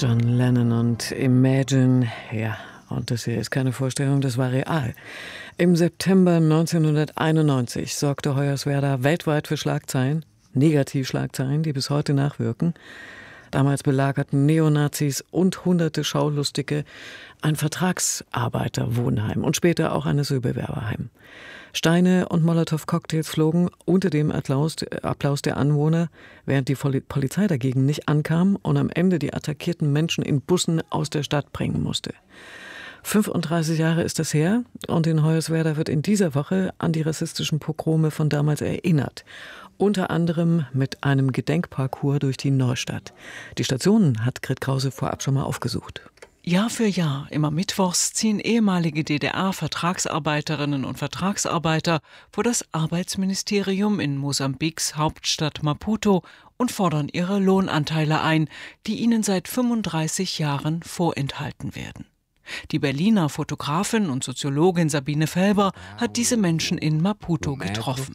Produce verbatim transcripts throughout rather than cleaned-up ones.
John Lennon und Imagine, ja, und das hier ist keine Vorstellung, das war real. Im September neunzehnhunderteinundneunzig sorgte Hoyerswerda weltweit für Schlagzeilen, Negativschlagzeilen, die bis heute nachwirken. Damals belagerten Neonazis und hunderte Schaulustige ein Vertragsarbeiterwohnheim und später auch ein Asylbewerberheim. Steine und Molotow-Cocktails flogen unter dem Applaus, Applaus der Anwohner, während die Polizei dagegen nicht ankam und am Ende die attackierten Menschen in Bussen aus der Stadt bringen musste. fünfunddreißig Jahre ist das her und in Hoyerswerda wird in dieser Woche an die rassistischen Pogrome von damals erinnert. Unter anderem mit einem Gedenkparcours durch die Neustadt. Die Stationen hat Grit Krause vorab schon mal aufgesucht. Jahr für Jahr, immer mittwochs, ziehen ehemalige D D R-Vertragsarbeiterinnen und Vertragsarbeiter vor das Arbeitsministerium in Mosambiks Hauptstadt Maputo und fordern ihre Lohnanteile ein, die ihnen seit fünfunddreißig Jahren vorenthalten werden. Die Berliner Fotografin und Soziologin Sabine Felber hat diese Menschen in Maputo getroffen.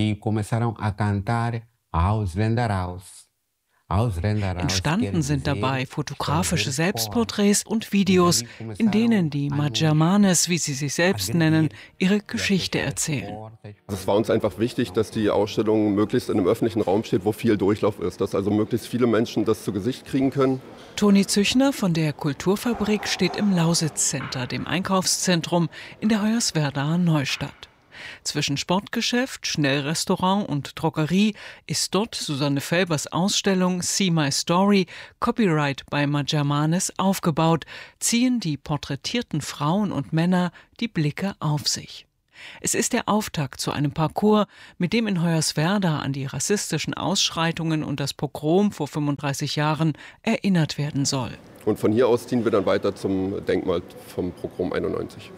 Entstanden sind dabei fotografische Selbstporträts und Videos, in denen die Majamanes, wie sie sich selbst nennen, ihre Geschichte erzählen. Es war uns einfach wichtig, dass die Ausstellung möglichst in einem öffentlichen Raum steht, wo viel Durchlauf ist, dass also möglichst viele Menschen das zu Gesicht kriegen können. Toni Züchner von der Kulturfabrik steht im Lausitz Center, dem Einkaufszentrum in der Hoyerswerdaer Neustadt. Zwischen Sportgeschäft, Schnellrestaurant und Drogerie ist dort Susanne Felbers Ausstellung See My Story, Copyright bei Majamanes aufgebaut, ziehen die porträtierten Frauen und Männer die Blicke auf sich. Es ist der Auftakt zu einem Parcours, mit dem in Hoyerswerda an die rassistischen Ausschreitungen und das Pogrom vor fünfunddreißig Jahren erinnert werden soll. Und von hier aus ziehen wir dann weiter zum Denkmal vom Pogrom einundneunzig.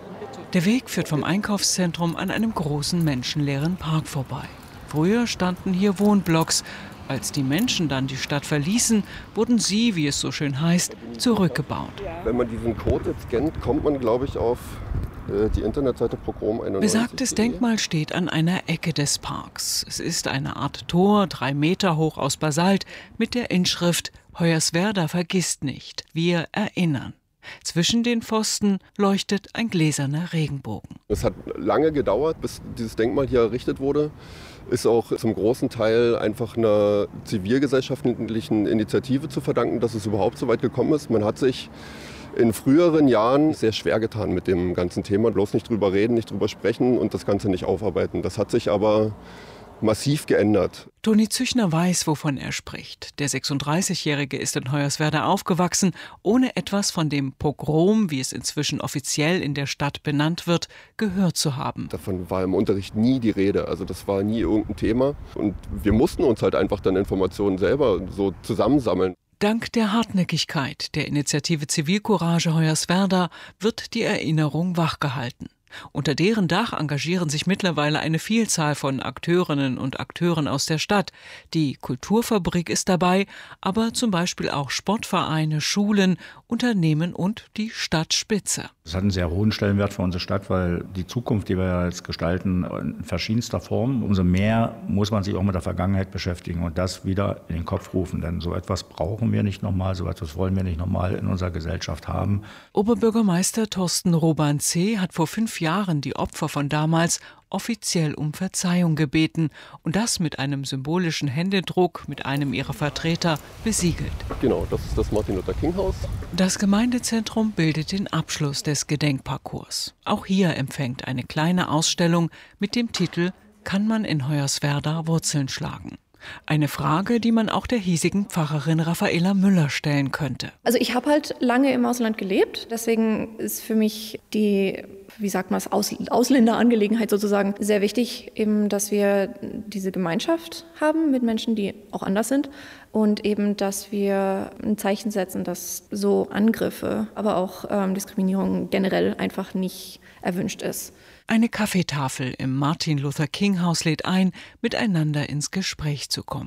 Der Weg führt vom Einkaufszentrum an einem großen menschenleeren Park vorbei. Früher standen hier Wohnblocks. Als die Menschen dann die Stadt verließen, wurden sie, wie es so schön heißt, zurückgebaut. Wenn man diesen Code jetzt scannt, kommt man, glaube ich, auf äh, die Internetseite Pogrom einundneunzig. Besagtes Denkmal steht an einer Ecke des Parks. Es ist eine Art Tor, drei Meter hoch aus Basalt, mit der Inschrift Hoyerswerda vergisst nicht, wir erinnern. Zwischen den Pfosten leuchtet ein gläserner Regenbogen. Es hat lange gedauert, bis dieses Denkmal hier errichtet wurde. Ist auch zum großen Teil einfach einer zivilgesellschaftlichen Initiative zu verdanken, dass es überhaupt so weit gekommen ist. Man hat sich in früheren Jahren sehr schwer getan mit dem ganzen Thema. Bloß nicht drüber reden, nicht drüber sprechen und das Ganze nicht aufarbeiten. Das hat sich aber massiv geändert. Toni Züchner weiß, wovon er spricht. Der sechsunddreißigjährige ist in Hoyerswerda aufgewachsen, ohne etwas von dem Pogrom, wie es inzwischen offiziell in der Stadt benannt wird, gehört zu haben. Davon war im Unterricht nie die Rede. Also das war nie irgendein Thema. Und wir mussten uns halt einfach dann Informationen selber so zusammensammeln. Dank der Hartnäckigkeit der Initiative Zivilcourage Hoyerswerda wird die Erinnerung wachgehalten. Unter deren Dach engagieren sich mittlerweile eine Vielzahl von Akteurinnen und Akteuren aus der Stadt. Die Kulturfabrik ist dabei, aber zum Beispiel auch Sportvereine, Schulen, Unternehmen und die Stadtspitze. Es hat einen sehr hohen Stellenwert für unsere Stadt, weil die Zukunft, die wir jetzt gestalten, in verschiedenster Form, umso mehr muss man sich auch mit der Vergangenheit beschäftigen und das wieder in den Kopf rufen. Denn so etwas brauchen wir nicht nochmal, so etwas wollen wir nicht nochmal in unserer Gesellschaft haben. Oberbürgermeister Thorsten Roban-C. hat vor fünf Jahren die Opfer von damals offiziell um Verzeihung gebeten und das mit einem symbolischen Händedruck mit einem ihrer Vertreter besiegelt. Genau, das ist das Martin-Luther-King-Haus. Das Gemeindezentrum bildet den Abschluss des Gedenkparcours. Auch hier empfängt eine kleine Ausstellung mit dem Titel »Kann man in Hoyerswerda Wurzeln schlagen?« Eine Frage, die man auch der hiesigen Pfarrerin Raffaela Müller stellen könnte. Also ich habe halt lange im Ausland gelebt, deswegen ist für mich die, wie sagt man es, Aus Ausländerangelegenheit sozusagen sehr wichtig, eben, dass wir diese Gemeinschaft haben mit Menschen, die auch anders sind und eben, dass wir ein Zeichen setzen, dass so Angriffe, aber auch ähm, Diskriminierung generell einfach nicht erwünscht ist. Eine Kaffeetafel im Martin-Luther-King-Haus lädt ein, miteinander ins Gespräch zu kommen.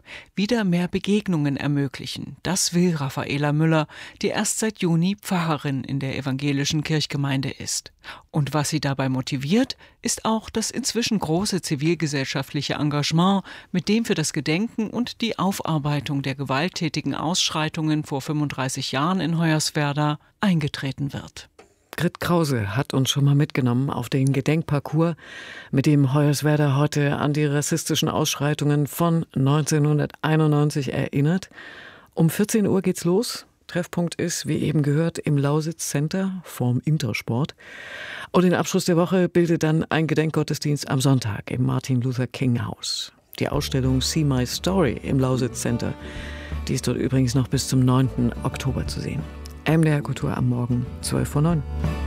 Wieder mehr Begegnungen ermöglichen. Das will Raffaela Müller, die erst seit Juni Pfarrerin in der evangelischen Kirchgemeinde ist. Und was sie dabei motiviert, ist auch das inzwischen große zivilgesellschaftliche Engagement, mit dem für das Gedenken und die Aufarbeitung der gewalttätigen Ausschreitungen vor fünfunddreißig Jahren in Hoyerswerda eingetreten wird. Grit Krause hat uns schon mal mitgenommen auf den Gedenkparcours, mit dem Hoyerswerda heute an die rassistischen Ausschreitungen von neunzehnhunderteinundneunzig erinnert. Um vierzehn Uhr geht's los. Treffpunkt ist, wie eben gehört, im Lausitz Center vorm Intersport. Und den Abschluss der Woche bildet dann ein Gedenkgottesdienst am Sonntag im Martin Luther King Haus. Die Ausstellung See My Story im Lausitz Center, die ist dort übrigens noch bis zum neunten Oktober zu sehen. M D R Kultur am Morgen, zwölf Uhr neun.